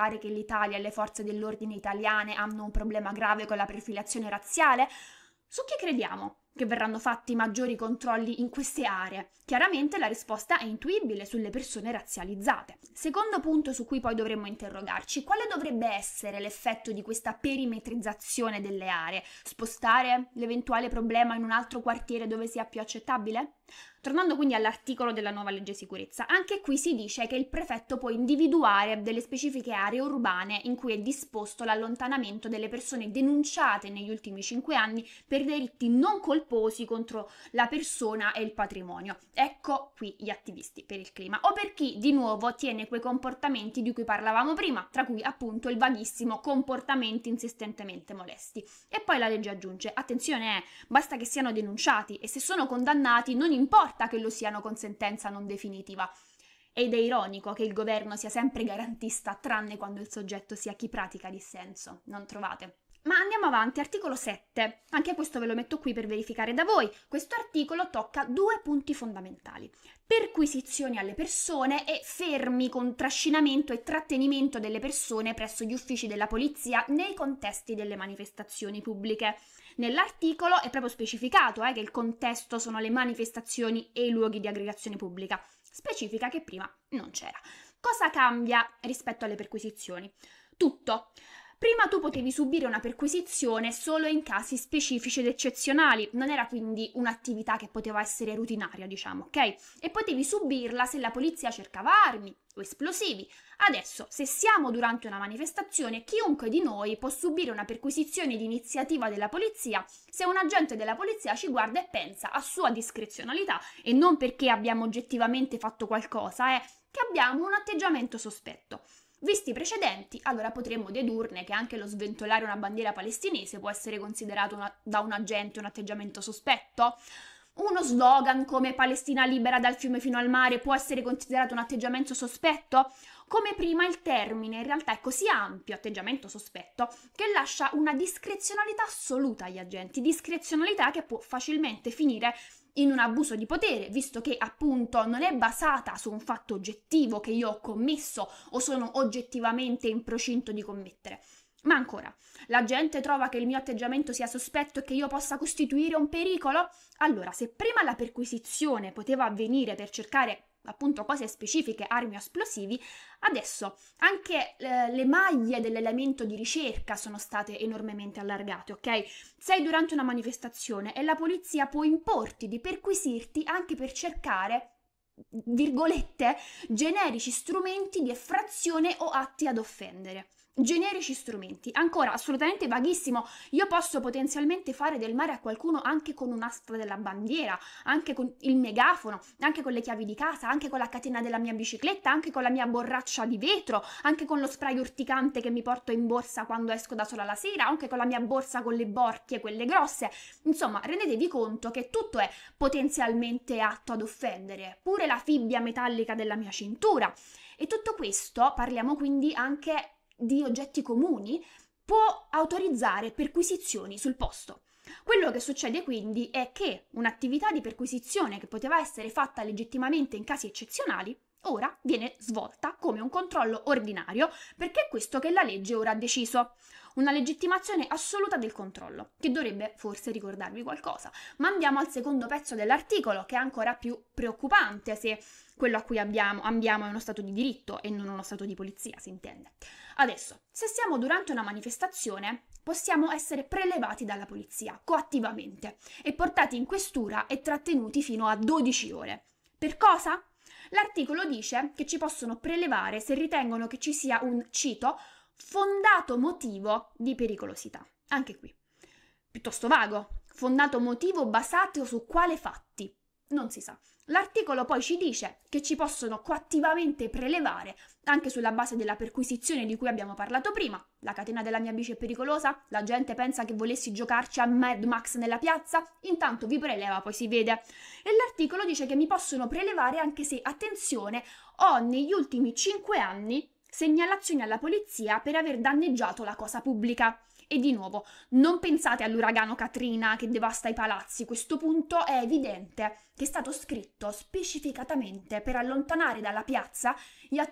dichiarare che l'Italia e le forze dell'ordine italiane hanno un problema grave con la profilazione razziale? Su chi crediamo che verranno fatti maggiori controlli in queste aree? Chiaramente la risposta è intuibile: sulle persone razzializzate. Secondo punto su cui poi dovremmo interrogarci: quale dovrebbe essere l'effetto di questa perimetrizzazione delle aree? Spostare l'eventuale problema in un altro quartiere dove sia più accettabile? Tornando quindi all'articolo della nuova legge sicurezza, anche qui si dice che il prefetto può individuare delle specifiche aree urbane in cui è disposto l'allontanamento delle persone denunciate negli ultimi 5 anni per delitti non colposi contro la persona e il patrimonio. Ecco qui gli attivisti per il clima, o per chi di nuovo tiene quei comportamenti di cui parlavamo prima, tra cui appunto il vaghissimo comportamenti insistentemente molesti. E poi la legge aggiunge: attenzione, basta che siano denunciati, e se sono condannati non importa che lo siano con sentenza non definitiva. Ed è ironico che il governo sia sempre garantista, tranne quando il soggetto sia chi pratica dissenso, non trovate? Ma andiamo avanti, articolo 7. Anche questo ve lo metto qui per verificare da voi. Questo articolo tocca 2 punti fondamentali: perquisizioni alle persone e fermi con trascinamento e trattenimento delle persone presso gli uffici della polizia nei contesti delle manifestazioni pubbliche. Nell'articolo è proprio specificato che il contesto sono le manifestazioni e i luoghi di aggregazione pubblica, specifica che prima non c'era. Cosa cambia rispetto alle perquisizioni? Tutto. Prima tu potevi subire una perquisizione solo in casi specifici ed eccezionali, non era quindi un'attività che poteva essere rutinaria, diciamo, ok? E potevi subirla se la polizia cercava armi o esplosivi. Adesso, se siamo durante una manifestazione, chiunque di noi può subire una perquisizione di iniziativa della polizia se un agente della polizia ci guarda e pensa, a sua discrezionalità, e non perché abbiamo oggettivamente fatto qualcosa, che abbiamo un atteggiamento sospetto. Visti i precedenti, allora potremmo dedurne che anche lo sventolare una bandiera palestinese può essere considerato da un agente un atteggiamento sospetto? Uno slogan come Palestina libera dal fiume fino al mare può essere considerato un atteggiamento sospetto? Come prima, il termine in realtà è così ampio, atteggiamento sospetto, che lascia una discrezionalità assoluta agli agenti, discrezionalità che può facilmente finire in un abuso di potere, visto che appunto non è basata su un fatto oggettivo che io ho commesso o sono oggettivamente in procinto di commettere. Ma ancora, la gente trova che il mio atteggiamento sia sospetto e che io possa costituire un pericolo? Allora, se prima la perquisizione poteva avvenire per cercare appunto cose specifiche, armi o esplosivi, adesso anche le maglie dell'elemento di ricerca sono state enormemente allargate, ok? Sei durante una manifestazione e la polizia può importi di perquisirti anche per cercare, virgolette, generici strumenti di effrazione o atti ad offendere. Generici strumenti, ancora assolutamente vaghissimo. Io posso potenzialmente fare del male a qualcuno anche con un'asta della bandiera, anche con il megafono, anche con le chiavi di casa, anche con la catena della mia bicicletta, anche con la mia borraccia di vetro, anche con lo spray urticante che mi porto in borsa quando esco da sola la sera, anche con la mia borsa con le borchie, quelle grosse. Insomma, rendetevi conto che tutto è potenzialmente atto ad offendere, pure la fibbia metallica della mia cintura. E tutto questo, parliamo quindi anche di oggetti comuni, può autorizzare perquisizioni sul posto. Quello che succede quindi è che un'attività di perquisizione che poteva essere fatta legittimamente in casi eccezionali ora viene svolta come un controllo ordinario, perché è questo che la legge ora ha deciso. Una legittimazione assoluta del controllo, che dovrebbe forse ricordarvi qualcosa. Ma andiamo al secondo pezzo dell'articolo, che è ancora più preoccupante se quello a cui andiamo è uno stato di diritto e non uno stato di polizia, si intende. Adesso, se siamo durante una manifestazione, possiamo essere prelevati dalla polizia, coattivamente, e portati in questura e trattenuti fino a 12 ore. Per cosa? L'articolo dice che ci possono prelevare se ritengono che ci sia un, cito, fondato motivo di pericolosità. Anche qui, piuttosto vago. Fondato motivo basato su quale fatti? Non si sa. L'articolo poi ci dice che ci possono coattivamente prelevare anche sulla base della perquisizione di cui abbiamo parlato prima. La catena della mia bici è pericolosa? La gente pensa che volessi giocarci a Mad Max nella piazza? Intanto vi preleva, poi si vede. E l'articolo dice che mi possono prelevare anche se, attenzione, ho negli ultimi 5 anni segnalazioni alla polizia per aver danneggiato la cosa pubblica. E di nuovo, non pensate all'uragano Katrina che devasta i palazzi, questo punto è evidente che è stato scritto specificatamente per allontanare dalla piazza gli